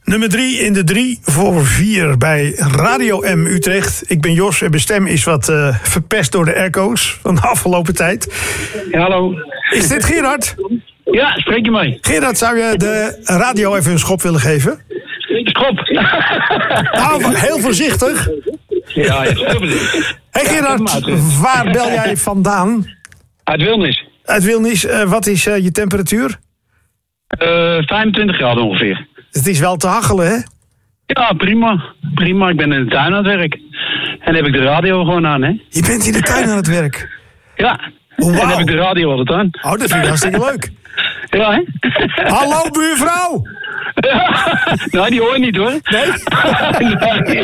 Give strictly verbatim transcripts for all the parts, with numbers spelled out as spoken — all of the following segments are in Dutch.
Nummer drie in de drie voor vier bij Radio M Utrecht. Ik ben Jos en mijn stem is wat uh, verpest door de airco's van de afgelopen tijd. Ja, hallo. Is dit Gerard? Ja, spreek je mee. Gerard, zou je de radio even een schop willen geven? Schop. Nou, heel voorzichtig. Ja, ja, heel voorzichtig. Hé hey Gerard, waar bel jij vandaan? Uit Wilnis. Uit Wilnis. Uh, wat is uh, je temperatuur? Uh, vijfentwintig graden ongeveer. Het is wel te hachelen, hè? Ja, prima. Prima. Ik ben in de tuin aan het werk. En dan heb ik de radio gewoon aan, hè? Je bent in de tuin aan het werk? Ja. Oh, wow. En dan heb ik de radio altijd aan. Oh, dat vind ik hartstikke leuk. Ja, hè? Hallo, buurvrouw! Nou, die hoor je niet, hoor. Nee? Nee.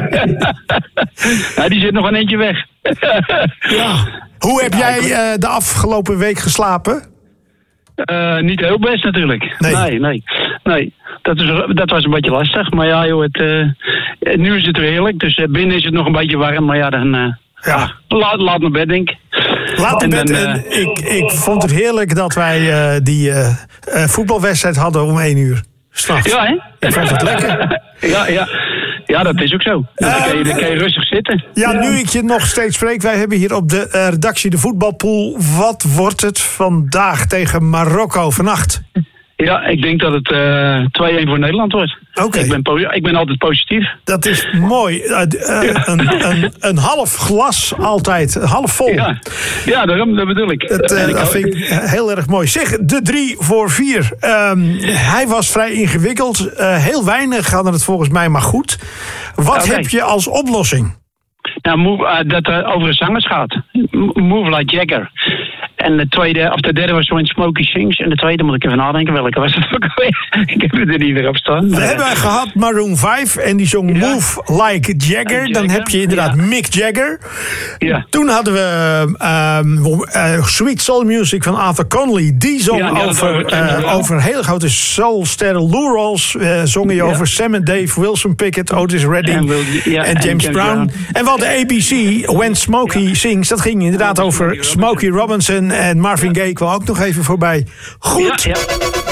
Nou, die zit nog een eentje weg. Ja. Hoe heb jij uh, de afgelopen week geslapen? Uh, niet heel best natuurlijk. Nee. Nee, nee. nee. Dat, is, dat was een beetje lastig. Maar ja, joh, het, uh, nu is het weer heerlijk. Dus uh, binnen is het nog een beetje warm. Maar ja, dan... Uh, ja. Laat, laat naar bed, denk ik. Laat naar bed. En, uh, ik, ik vond het heerlijk dat wij uh, die uh, uh, voetbalwedstrijd hadden om één uur. S'nachts. Ja, hè? Ik vond het lekker. Ja, ja. Ja, dat is ook zo. Dan, uh, kan je, dan kan je rustig zitten. Ja, nu ik je nog steeds spreek. Wij hebben hier op de uh, redactie de voetbalpool. Wat wordt het vandaag tegen Marokko vannacht? Ja, ik denk dat het uh, twee-een voor Nederland wordt. Oké. Okay. Ik ben, po- ik ben altijd positief. Dat is mooi. Uh, uh, ja. een, een, een half glas altijd. Half vol. Ja, ja daarom, dat bedoel ik. Het, uh, ik dat vind ik heel erg mooi. Zeg, de drie voor vier. Um, hij was vrij ingewikkeld. Uh, heel weinig hadden het volgens mij maar goed. Wat okay. heb je als oplossing? Nou, move, uh, dat het uh, over de zangers gaat. Move Like Jagger. En de tweede, of de derde was When Smokey Sings. En de tweede moet ik even nadenken. Welke was het ook alweer? Ik heb het er niet meer op staan. We hebben gehad Maroon vijf en die zong ja. Move Like Jagger. Jagger. Dan heb je inderdaad ja. Mick Jagger. Ja. Toen hadden we um, uh, Sweet Soul Music van Arthur Conley. Die zong ja, ja, over, uh, over hele grote soulsterren. Lou Rawls uh, zongen je ja. over Sam and Dave, Wilson Pickett, Otis Redding en, Will, ja, en, James, en James Brown. Brown. En we hadden A B C, When Smokey ja. Sings. Dat ging inderdaad over Smokey Robinson. En Marvin Gaye kwam ook nog even voorbij. Goed. Ja, ja.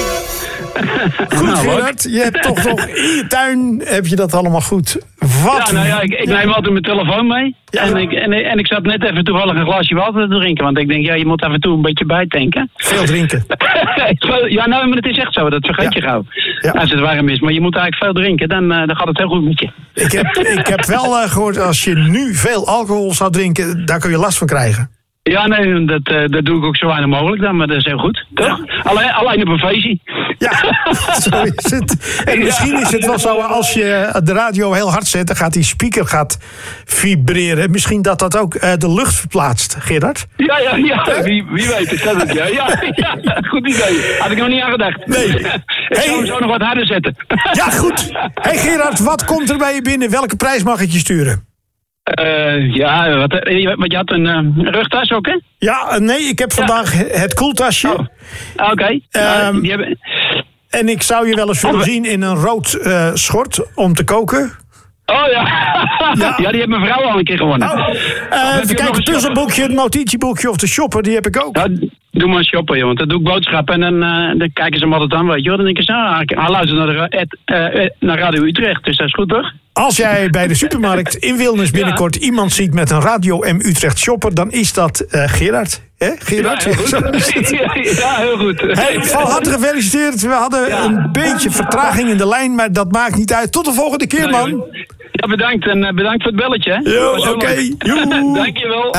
Goed, nou, Gerard. Je hebt toch nog in je tuin, heb je dat allemaal goed. Wat? Ja, nou ja, ik, ik neem altijd mijn telefoon mee. Ja. En, ik, en, en ik zat net even toevallig een glaasje water te drinken. Want ik denk, ja, je moet af en toe een beetje bijtanken. Veel drinken. Ja, nou, maar het is echt zo. Dat vergeet ja. je gauw. Ja. Als het warm is. Maar je moet eigenlijk veel drinken. Dan, uh, dan gaat het heel goed met je. Ik heb, ik heb wel uh, gehoord, als je nu veel alcohol zou drinken, daar kun je last van krijgen. Ja, nee, dat, uh, dat doe ik ook zo weinig mogelijk dan, maar dat is heel goed, toch? Ja. Alleen, alleen op een feestje. Ja, zo is het. En misschien is het wel zo, als je de radio heel hard zet, dan gaat die speaker gaat vibreren. Misschien dat dat ook uh, de lucht verplaatst, Gerard? Ja, ja, ja, wie, wie weet, is dat het, ja. Ja, ja, goed idee. Had ik nog niet aan gedacht. Nee. Ik hey. zou hem zo nog wat harder zetten. Ja, goed. Hé hey Gerard, wat komt er bij je binnen? Welke prijs mag ik je sturen? Uh, ja, wat, wat je had een uh, rugtas ook, hè? Ja, nee, ik heb vandaag ja. het koeltasje. Oh. Oké. Okay. Um, uh, hebben... En ik zou je wel eens willen oh, zien in een rood uh, schort om te koken. Oh ja. ja, ja, die heeft mijn vrouw al een keer gewonnen. Oh. Uh, even kijken, het puzzelboekje, het notitieboekje of de shopper, die heb ik ook. Ja, doe maar een shopper, joh, want dan doe ik boodschappen en dan, uh, dan kijken ze me altijd aan, weet je wel. Dan denken ze, ah, hij luistert naar, de, uh, uh, naar Radio Utrecht, dus dat is goed, toch? Als jij bij de supermarkt in Wilnis binnenkort ja. iemand ziet met een Radio M Utrecht shopper, dan is dat uh, Gerard. Hè, Gerard? Ja, heel goed. Ja, heel goed. Hey, van harte gefeliciteerd. We hadden ja. een beetje vertraging in de lijn, maar dat maakt niet uit. Tot de volgende keer, man. Ja, bedankt en uh, bedankt voor het belletje. Oké. Okay. Dank je wel.